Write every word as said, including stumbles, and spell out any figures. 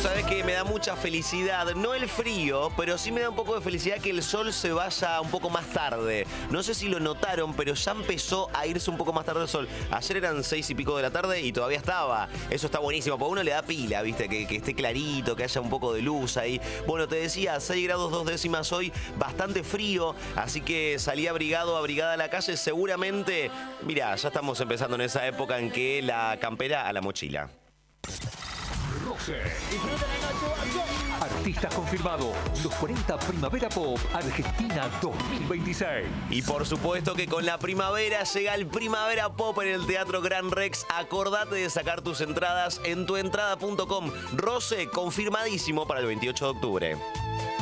sabés que me da mucha felicidad, no el frío, pero sí me da un poco de felicidad que el sol se vaya un poco más tarde. No sé si lo notaron, pero ya empezó a irse un poco más tarde el sol. Ayer eran seis y pico de la tarde y todavía estaba. Eso está buenísimo, porque uno le da pila, ¿viste? Que, que esté clarito, que haya un poco de luz ahí. Bueno, te decía, seis grados dos décimas hoy, bastante frío, así que salí abrigado, abrigada a la calle. Seguramente, mirá, ya estamos empezando en esa época en que la campera a la mochila. Artistas confirmados, los cuarenta Primavera Pop Argentina dos mil veintiséis. Y por supuesto que con la primavera llega el Primavera Pop en el Teatro Gran Rex. Acordate de sacar tus entradas en tuentrada punto com. Rose, confirmadísimo para el veintiocho de octubre.